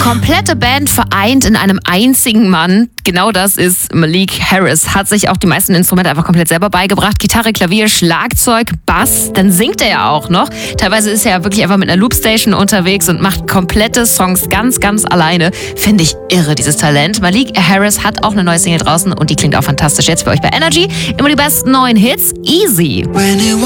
komplette Band vereint in einem einzigen Mann. Genau das ist Malik Harris. Hat sich auch die meisten Instrumente einfach komplett selber beigebracht. Gitarre, Klavier, Schlagzeug, Bass. Dann singt er ja auch noch. Teilweise ist er ja wirklich einfach mit einer Loopstation unterwegs und macht komplette Songs ganz, ganz alleine. Finde ich irre, dieses Talent. Malik Harris hat auch eine neue Single draußen und die klingt auch fantastisch. Jetzt für euch bei Energy. Immer die besten neuen Hits. Easy.